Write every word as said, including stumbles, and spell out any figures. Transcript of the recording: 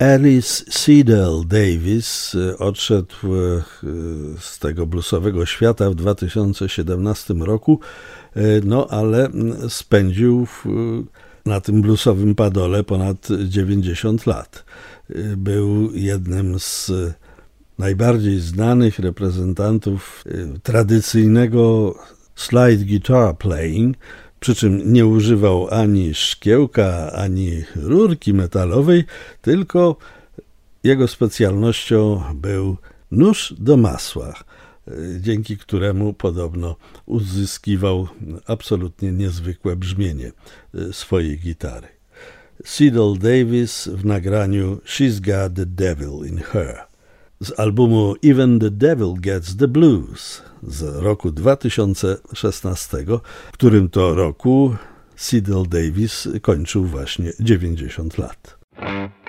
Alice Cedal Davis odszedł z tego bluesowego świata w dwa tysiące siedemnastym roku, no ale spędził na tym bluesowym padole ponad dziewięćdziesiąt lat. Był jednym z najbardziej znanych reprezentantów tradycyjnego slide guitar playing, przy czym nie używał ani szkiełka, ani rurki metalowej, tylko jego specjalnością był nóż do masła, dzięki któremu podobno uzyskiwał absolutnie niezwykłe brzmienie swojej gitary. Cedal Davis w nagraniu She's Got the Devil in Her z albumu Even the Devil Gets the Blues z roku dwa tysiące szesnastego, w którym to roku Cedal Davis kończył właśnie dziewięćdziesiąt lat.